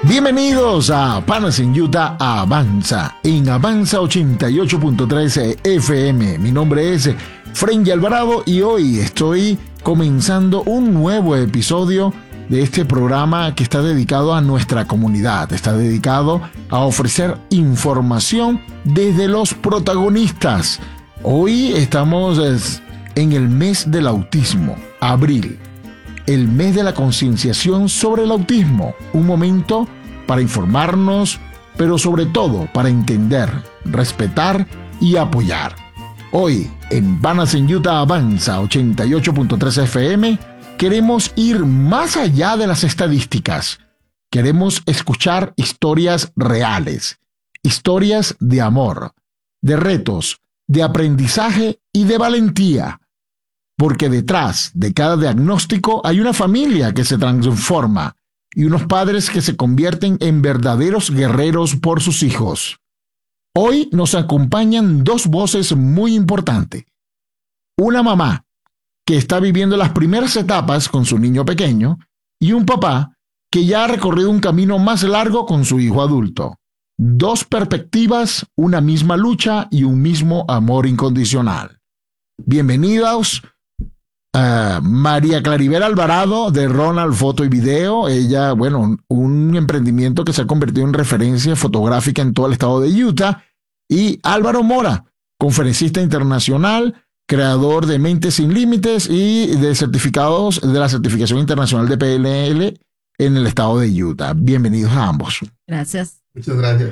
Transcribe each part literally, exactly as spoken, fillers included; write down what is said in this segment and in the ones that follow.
Bienvenidos a Panas en Utah Avanza, en Avanza ochenta y ocho punto tres F M. Mi nombre es Frenji Alvarado y hoy estoy comenzando un nuevo episodio de este programa que está dedicado a nuestra comunidad, está dedicado a ofrecer información desde los protagonistas. Hoy estamos en el mes del autismo, abril, el mes de la concienciación sobre el autismo, un momento para informarnos, pero sobre todo para entender, respetar y apoyar. Hoy, en Panas en Utah Avanza ochenta y ocho punto tres F M, queremos ir más allá de las estadísticas. Queremos escuchar historias reales, historias de amor, de retos, de aprendizaje y de valentía. Porque detrás de cada diagnóstico hay una familia que se transforma y unos padres que se convierten en verdaderos guerreros por sus hijos. Hoy nos acompañan dos voces muy importantes. Una mamá que está viviendo las primeras etapas con su niño pequeño y un papá que ya ha recorrido un camino más largo con su hijo adulto. Dos perspectivas, una misma lucha y un mismo amor incondicional. Bienvenidos. Uh, María Claribel Alvarado de Ronald Foto y Video. Ella, bueno, un emprendimiento que se ha convertido en referencia fotográfica en todo el estado de Utah. Y Álvaro Mora, conferencista internacional, creador de Mentes Sin Límites y de certificados de la certificación internacional de P N L en el estado de Utah. Bienvenidos a ambos. Gracias. Muchas gracias.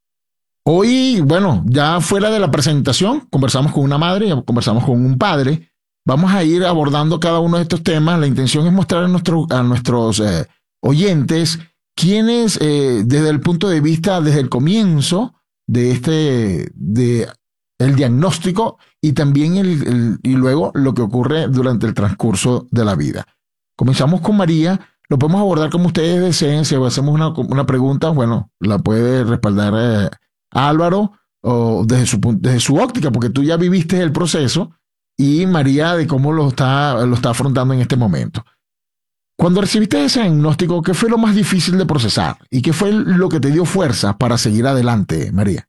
Hoy, bueno, ya fuera de la presentación, conversamos con una madre y conversamos con un padre. Vamos a ir abordando cada uno de estos temas. La intención es mostrar a, nuestro, a nuestros eh, oyentes quienes, eh, desde el punto de vista, desde el comienzo de este, de el diagnóstico y también el, el, y luego lo que ocurre durante el transcurso de la vida. Comenzamos con María. Lo podemos abordar como ustedes deseen. Si hacemos una, una pregunta, bueno, la puede respaldar eh, Álvaro o desde su, desde su óptica, porque tú ya viviste el proceso. Y María de cómo lo está, lo está afrontando en este momento. Cuando recibiste ese diagnóstico, ¿qué fue lo más difícil de procesar? ¿Y qué fue lo que te dio fuerza para seguir adelante, María?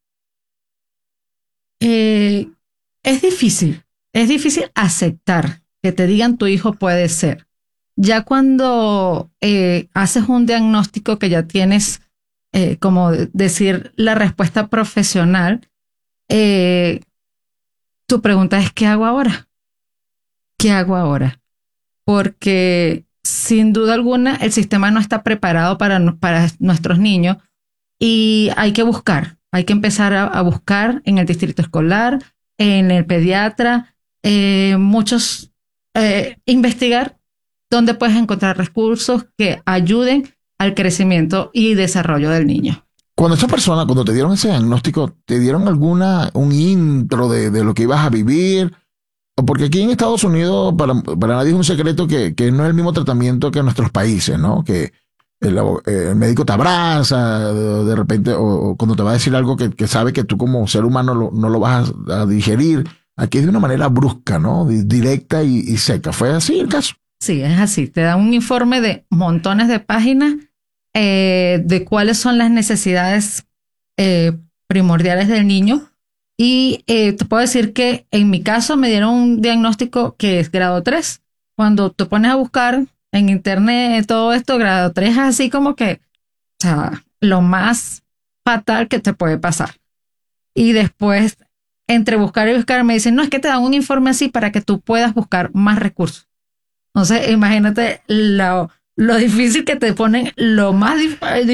Eh, es difícil. Es difícil aceptar que te digan tu hijo puede ser. Ya cuando eh, haces un diagnóstico que ya tienes, eh, como decir, la respuesta profesional, eh, tu pregunta es, ¿qué hago ahora? ¿Qué hago ahora? Porque sin duda alguna el sistema no está preparado para, para nuestros niños y hay que buscar, hay que empezar a, a buscar en el distrito escolar, en el pediatra, eh, muchos, eh, investigar dónde puedes encontrar recursos que ayuden al crecimiento y desarrollo del niño. Cuando esa persona, cuando te dieron ese diagnóstico, ¿te dieron alguna, un intro de, de lo que ibas a vivir? Porque aquí en Estados Unidos, para, para nadie es un secreto que, que no es el mismo tratamiento que en nuestros países, ¿no? Que el, el médico te abraza, de, de repente, o, o cuando te va a decir algo que, que sabe que tú como ser humano lo, no lo vas a, a digerir. Aquí es de una manera brusca, ¿no? Directa y, y seca. ¿Fue así el caso? Sí, es así. Te dan un informe de montones de páginas Eh, de cuáles son las necesidades eh, primordiales del niño y eh, te puedo decir que en mi caso me dieron un diagnóstico que es grado tres. Cuando te pones a buscar en internet todo esto, grado tres es así como que, o sea, lo más fatal que te puede pasar. Y después, entre buscar y buscar, me dicen, no, es que te dan un informe así para que tú puedas buscar más recursos. Entonces, imagínate lo... Lo difícil que te ponen, lo más difícil